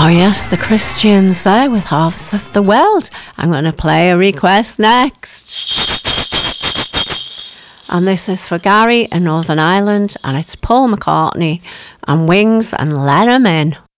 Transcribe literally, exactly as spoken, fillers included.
Oh yes, the Christians there with Harvest of the World. I'm going to play a request next. And this is for Gary in Northern Ireland, and it's Paul McCartney and Wings and Let 'Em In.